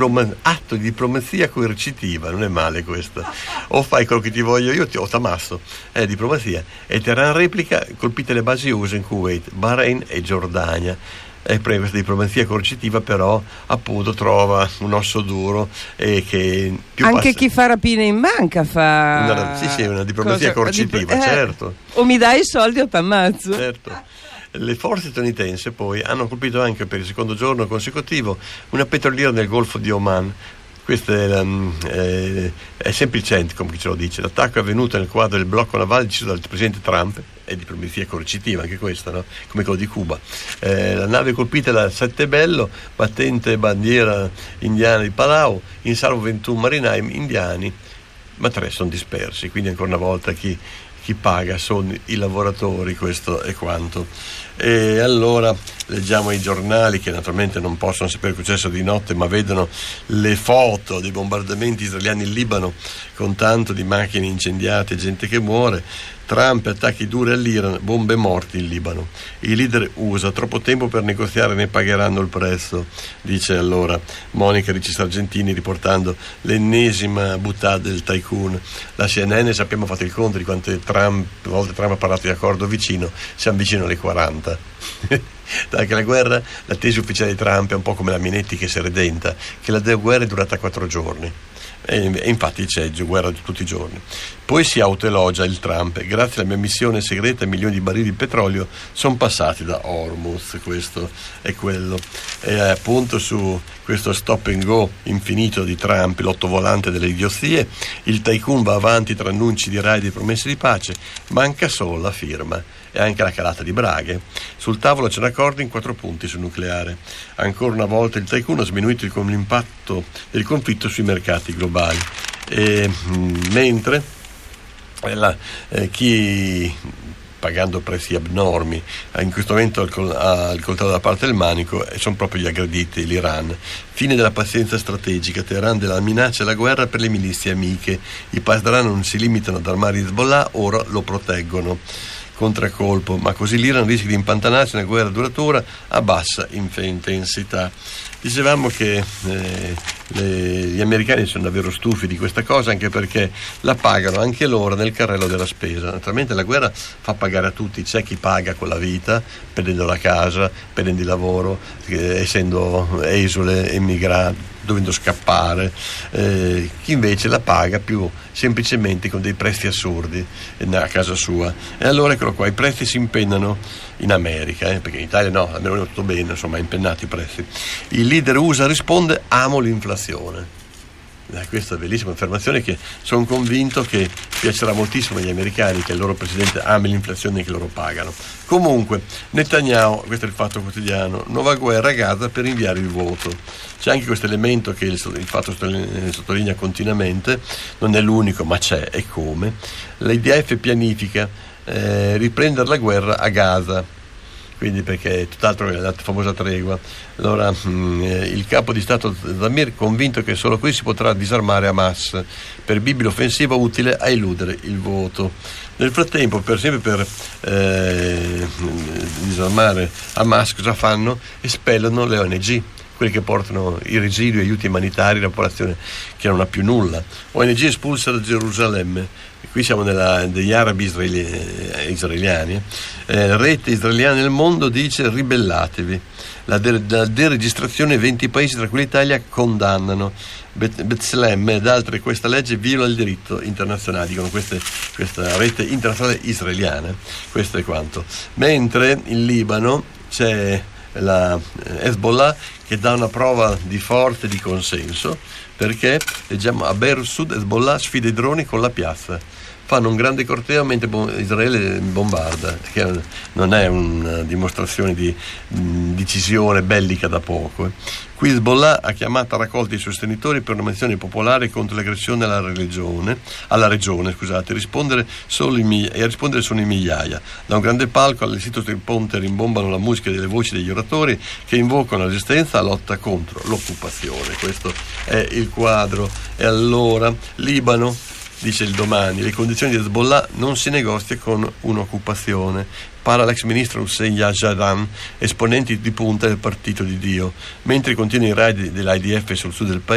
atto di diplomazia coercitiva, non è male questo. O fai quello che ti voglio io o t'ammasso, è diplomazia. E Teheran replica: colpite le basi USA in Kuwait, Bahrain e Giordania. E questa diplomazia coercitiva però appunto trova un osso duro, e che più anche chi fa rapine in banca fa sì, una diplomazia coercitiva, certo. O mi dai i soldi o t'ammazzo. Certo. Le forze statunitensi poi hanno colpito anche per il secondo giorno consecutivo una petroliera nel Golfo di Oman. Questo è semplicemente, come chi ce lo dice. L'attacco è avvenuto nel quadro del blocco navale deciso dal presidente Trump. È diplomazia coercitiva anche questa, no? Come quello di Cuba. La nave colpita è la Sette Bello, battente bandiera indiana di Palau, in salvo 21 marinai indiani, ma 3 sono dispersi. Quindi ancora una volta chi paga sono i lavoratori, questo è quanto. E allora leggiamo i giornali, che naturalmente non possono sapere il successo di notte, ma vedono le foto dei bombardamenti israeliani in Libano, con tanto di macchine incendiate e gente che muore. Trump, attacchi duri all'Iran, bombe morti in Libano. I leader USA, troppo tempo per negoziare, ne pagheranno il prezzo, dice allora Monica Ricci Sargentini, riportando l'ennesima boutade del tycoon. La CNN, sappiamo, ha fatto il conto di quante volte Trump ha parlato di accordo vicino, siamo vicino alle 40. Anche la guerra, la tesi ufficiale di Trump è un po' come la Minetti che si redenta, che la guerra è durata 4 giorni. E infatti c'è guerra tutti i giorni. Poi si autoelogia il Trump: grazie alla mia missione segreta milioni di barili di petrolio sono passati da Hormuz. Questo è quello. E appunto su questo stop and go infinito di Trump, l'ottovolante delle idiozie, il tycoon va avanti tra annunci di raid e promesse di pace, manca solo la firma e anche la calata di braghe. Sul tavolo c'è un accordo in 4 punti sul nucleare. Ancora una volta il tycoon ha sminuito l'impatto del conflitto sui mercati globali. Mentre chi, pagando prezzi abnormi, in questo momento ha il coltello da parte del manico, e sono proprio gli aggrediti, l'Iran. Fine della pazienza strategica, Teheran della minaccia e la guerra per le milizie amiche. I Pasdaran non si limitano ad armare Hezbollah, ora lo proteggono. Contraccolpo, ma così l'Iran rischia di impantanarsi in una guerra duratura a bassa intensità. Dicevamo che gli americani sono davvero stufi di questa cosa, anche perché la pagano anche loro nel carrello della spesa. Naturalmente la guerra fa pagare a tutti, c'è chi paga con la vita, perdendo la casa, perdendo il lavoro, essendo esule, emigrati, dovendo scappare, chi invece la paga più semplicemente con dei prezzi assurdi a casa sua. E allora eccolo qua, i prezzi si impennano in America, perché in Italia no, almeno tutto bene, insomma, impennati i prezzi. Il leader USA risponde: amo l'inflazione. Questa è una bellissima affermazione che sono convinto che piacerà moltissimo agli americani, che il loro presidente ami l'inflazione che loro pagano. Comunque, Netanyahu, questo è il Fatto Quotidiano, nuova guerra a Gaza per rinviare il voto. C'è anche questo elemento che il Fatto sottolinea continuamente, non è l'unico ma c'è, e come. L'IDF pianifica riprendere la guerra a Gaza. Quindi, perché è tutt'altro che la famosa tregua. Allora il capo di Stato Zamir convinto che solo qui si potrà disarmare Hamas, per Bibi l'offensiva utile a eludere il voto. Nel frattempo, per disarmare Hamas, cosa fanno? Espellono le ONG, quelli che portano i residui, aiuti umanitari alla popolazione che non ha più nulla. ONG espulsa da Gerusalemme. Qui siamo degli arabi israeliani. Rete israeliana nel mondo dice: ribellatevi. La deregistrazione, 20 paesi tra cui l'Italia condannano. B'Tselem ed altre, questa legge viola il diritto internazionale, dicono questa rete internazionale israeliana. Questo è quanto. Mentre in Libano c'è la Hezbollah che dà una prova di forza e di consenso, perché leggiamo: a Beirut Sud Hezbollah sfida i droni con la piazza. Fanno un grande corteo mentre Israele bombarda, che non è una dimostrazione di decisione bellica da poco. Qui Hezbollah ha chiamato a raccolta i sostenitori per una mozione popolare contro l'aggressione alla regione, rispondere sono in migliaia. Da un grande palco all'estito del ponte rimbombano la musica delle voci degli oratori che invocano la resistenza alla lotta contro l'occupazione. Questo è il quadro. E allora, Libano, dice il Domani, le condizioni di Hezbollah non si negozia con un'occupazione. Parla l'ex ministro Hussein Yajadan, esponenti di punta del partito di Dio. Mentre continua i raid dell'IDF sul sud del paese,